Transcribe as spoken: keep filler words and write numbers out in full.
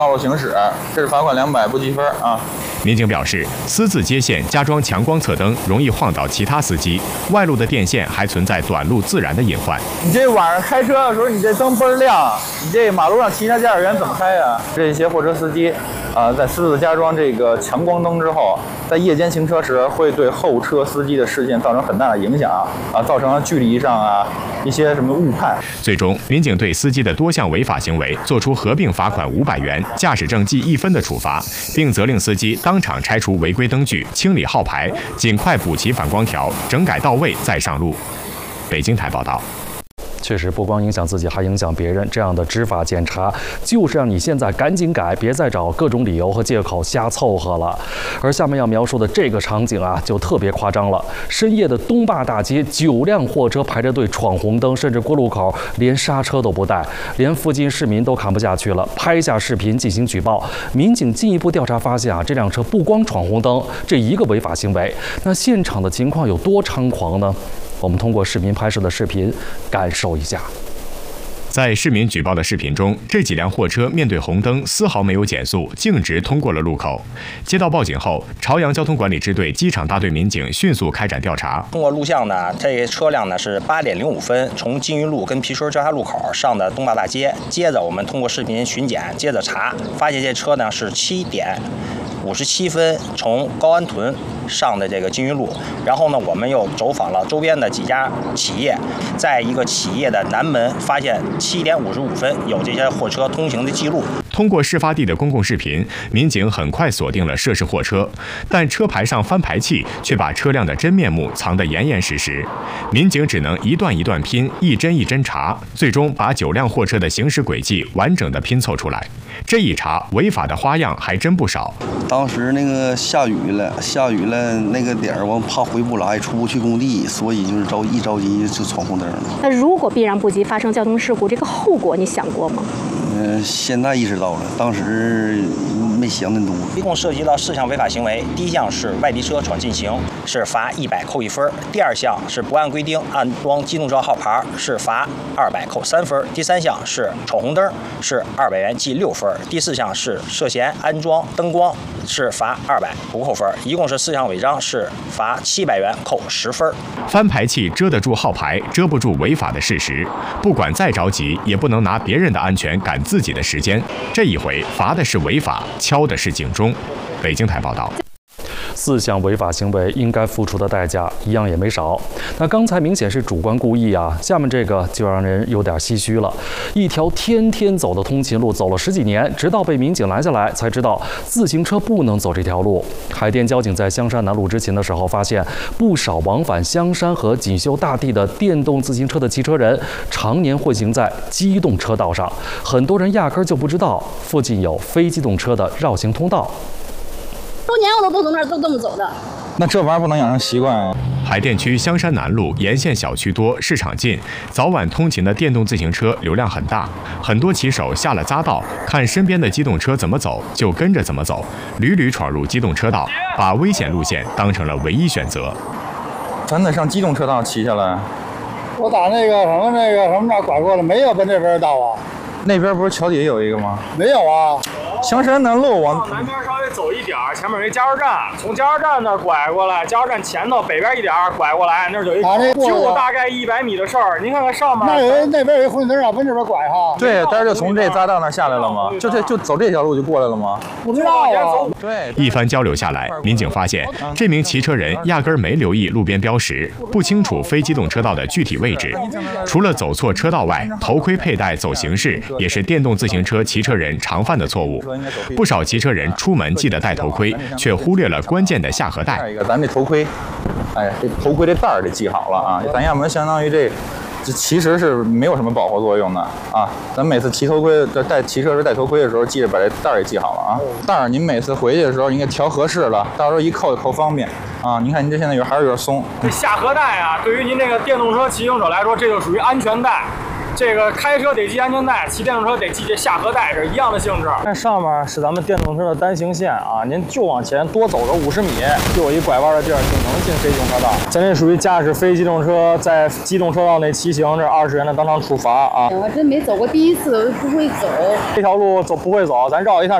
道路行驶，这是罚款两百，不记分啊。 民警表示，私自接线加装强光侧灯，容易晃倒其他司机。外路的电线还存在短路自燃的隐患。 你这晚上开车的时候，你这灯倍儿亮，你这马路上其他驾驶员怎么开呀？这些货车司机，啊、呃，在私自加装这个强光灯之后，在夜间行车时，会对后车司机的视线造成很大的影响啊，造成了距离上啊一些什么误判。 最终，民警对司机的多项违法行为作出合并罚款五百元、驾驶证记一分的处罚，并责令司机当场拆除违规灯具、清理号牌，尽快补齐反光条，整改到位再上路。北京台报道。 确实不光影响自己，还影响别人。这样的执法检查，就是让你现在赶紧改，别再找各种理由和借口瞎凑合了。而下面要描述的这个场景啊，就特别夸张了。深夜的东坝大街，九辆货车排着队闯红灯，甚至过路口连刹车都不带，连附近市民都看不下去了，拍下视频进行举报。民警进一步调查发现啊，这辆车不光闯红灯这一个违法行为，那现场的情况有多猖狂呢？我们通过市民拍摄的视频感受一下。 在市民举报的视频中，这几辆货车面对红灯丝毫没有减速，径直通过了路口。接到报警后，朝阳交通管理支队机场大队民警迅速开展调查。 通过录像呢，这车辆呢是八点零五分从金鱼路跟皮村交叉路口上的东坝大街，接着我们通过视频巡检，接着查，发现这车呢是七点五十七分从高安屯上的这个金鱼路，然后呢，我们又走访了周边的几家企业，在一个企业的南门发现七点五十五分有这些货车通行的记录。 通过事发地的公共视频，民警很快锁定了涉事货车，但车牌上翻牌器却把车辆的真面目藏得严严实实。民警只能一段一段拼，一帧一帧查，最终把九辆货车的行驶轨迹完整的拼凑出来。这一查，违法的花样还真不少。 当时那个下雨了，下雨了，那个点儿我怕回不来，出不去工地，所以就是着一着急就闯红灯了。 那如果避让不及发生交通事故，这个后果你想过吗？ 嗯、呃，现在意识到了，当时没想那多。 一共涉及到四项违法行为，第一项是外地车闯禁行，是罚一百扣一分；第二项是不按规定安装机动车号牌，是罚二百扣三分；第三项是闯红灯，是二百元记六分；第四项是涉嫌安装灯光，是罚二百不扣分。一共是四项违章，是罚七百元扣十分。 翻牌器遮得住号牌，遮不住违法的事实。不管再着急，也不能拿别人的安全赶自己的时间。这一回罚的是违法，敲的是警钟。北京台报道。 四项违法行为应该付出的代价一样也没少。那刚才明显是主观故意啊，下面这个就让人有点唏嘘了。一条天天走的通勤路，走了十几年，直到被民警拦下来，才知道自行车不能走这条路。海淀交警在香山南路执勤的时候，发现不少往返香山和锦绣大地的电动自行车的骑车人，常年混行在机动车道上，很多人压根就不知道附近有非机动车的绕行通道。 多年我都都从那儿都这么走的。 那这玩意儿不能养成习惯啊！ 海淀区香山南路沿线小区多，市场近，早晚通勤的电动自行车流量很大。很多骑手下了匝道，看身边的机动车怎么走，就跟着怎么走，屡屡闯入机动车道，把危险路线当成了唯一选择。 咱得上机动车道骑下来。 我打那个什么那个什么那儿拐过来，没有奔这边道啊。 那边不是桥底下有一个吗？ 没有啊。 香山南路往南边稍微走一点，前面有一加油站，从加油站那儿拐过来，加油站前头北边一点拐过来，那儿有一就大概一百米的事儿。您看看上面， 那有那边有一红绿灯啊，奔这边拐哈。 对，但是就从这匝道那下来了吗？就这就走这条路就过来了吗？ 不知道啊。 对， 一番交流下来，民警发现这名骑车人压根没留意路边标识，不清楚非机动车道的具体位置。除了走错车道外，头盔佩戴走形式也是电动自行车骑车人常犯的错误。不少骑车人出门记得戴头盔，却忽略了关键的下颌带。 一个，咱这头盔，哎，这头盔这带儿得系好了啊！咱要不然相当于这，这其实是没有什么保护作用的啊。咱每次骑头盔，这戴骑车时戴头盔的时候，记得把这带儿给系好了啊。带儿您每次回去的时候，应该调合适了，到时候一扣就扣方便啊。您看您这现在有还是有点松。 这下颌带啊，对于您这个电动车骑行者来说，这就属于安全带。 这个开车得系安全带，骑电动车得系这下河带，是一样的性质。那上面是咱们电动车的单行线啊，您就往前多走个五十米，就有一拐弯的地儿，就能进非机动车道。咱这属于驾驶非机动车在机动车道内骑行，这二十元的当场处罚啊！ 我真没走过，第一次不会走， 这条路走不会走，咱绕一趟。